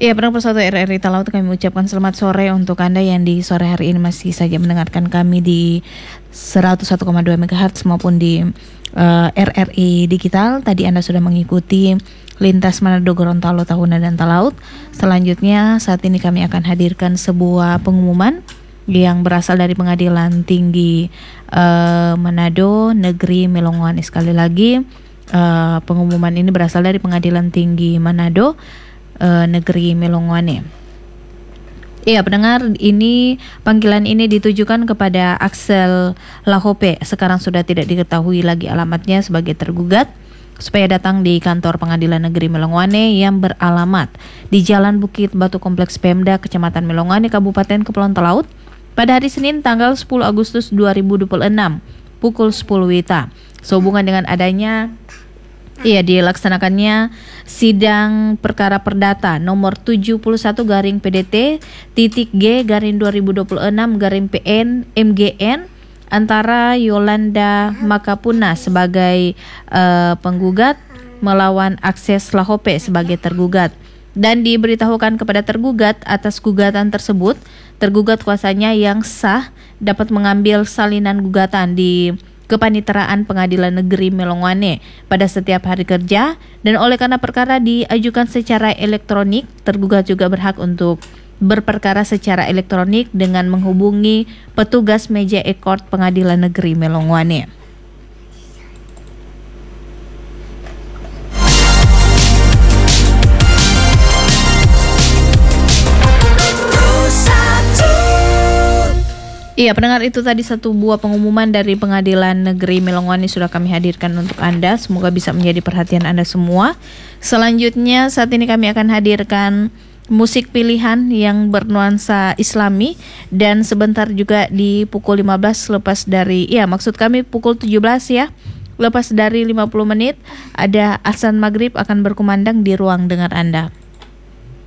Iya, pendengar pesawat RRI Talaut, kami ucapkan selamat sore untuk Anda yang di sore hari ini masih saja mendengarkan kami di 101,2 MHz maupun di RRI Digital. Tadi Anda sudah mengikuti lintas Manado Gorontalo Tahuna dan Talaut. Selanjutnya saat ini kami akan hadirkan sebuah pengumuman yang berasal dari Pengadilan Tinggi Manado Negeri Melongoane. Sekali lagi pengumuman ini berasal dari Pengadilan Tinggi Manado Negeri Melongoane. Iya, pendengar, ini panggilan ini ditujukan kepada Axel Lahope. Sekarang sudah tidak diketahui lagi alamatnya sebagai tergugat, supaya datang di kantor Pengadilan Negeri Melongoane yang beralamat di Jalan Bukit Batu Kompleks Pemda, Kecamatan Melongoane, Kabupaten Kepulauan Talaut, pada hari Senin tanggal 10 Agustus 2026 pukul 10 WITA. Sehubungan dengan adanya dilaksanakannya sidang perkara perdata nomor 71 garing PDT titik G garing 2026 garing PN MGN antara Yolanda Makapuna sebagai penggugat melawan Akses Lahope sebagai tergugat, dan diberitahukan kepada tergugat atas gugatan tersebut, tergugat kuasanya yang sah dapat mengambil salinan gugatan di Kepaniteraan Pengadilan Negeri Melongoane pada setiap hari kerja, dan oleh karena perkara diajukan secara elektronik, tergugat juga berhak untuk berperkara secara elektronik dengan menghubungi petugas meja ekord Pengadilan Negeri Melongoane. Iya, pendengar, itu tadi satu buah pengumuman dari Pengadilan Negeri Melongoane sudah kami hadirkan untuk Anda. Semoga bisa menjadi perhatian Anda semua. Selanjutnya saat ini kami akan hadirkan musik pilihan yang bernuansa Islami, dan sebentar juga di pukul 15 lepas dari maksud kami pukul 17 ya. Lepas dari 50 menit ada azan maghrib akan berkumandang di ruang dengar Anda.